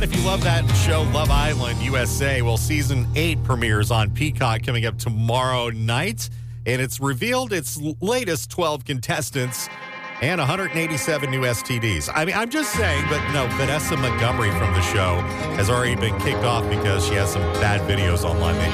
If you love that show, Love Island USA, well, season 8 premieres on Peacock coming up tomorrow night. And it's revealed its latest 12 contestants and 187 new STDs. I mean, I'm just saying, but no, Vanessa Montgomery from the show has already been kicked off because she has some bad videos online.